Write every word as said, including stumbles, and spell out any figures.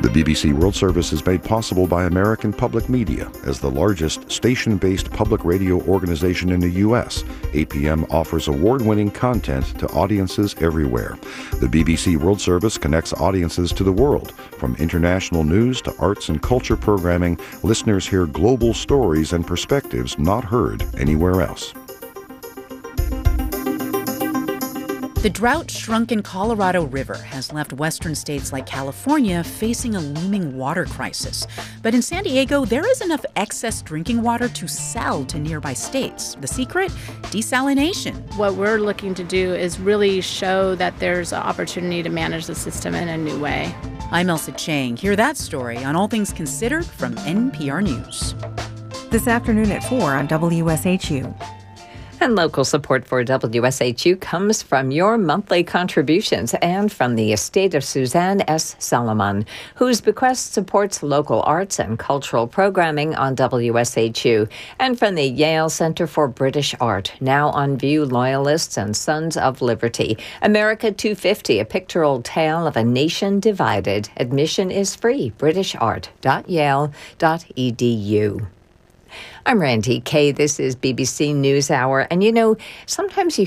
The B B C World Service is made possible by American Public Media. As the largest station-based public radio organization in the U S, A P M offers award-winning content to audiences everywhere. The B B C World Service connects audiences to the world. From international news to arts and culture programming, listeners hear global stories and perspectives not heard anywhere else. The drought-shrunken Colorado River has left western states like California facing a looming water crisis. But in San Diego, there is enough excess drinking water to sell to nearby states. The secret? Desalination. What we're looking to do is really show that there's an opportunity to manage the system in a new way. I'm Elsa Chang. Hear that story on All Things Considered from N P R News. This afternoon at four on W S H U. And local support for W S H U comes from your monthly contributions and from the estate of Suzanne S. Solomon, whose bequest supports local arts and cultural programming on W S H U, and from the Yale Center for British Art, now on view Loyalists and Sons of Liberty. America two fifty, a pictorial tale of a nation divided. Admission is free. british art dot yale dot e d u. I'm Randy Kay. This is B B C NewsHour. And you know, sometimes you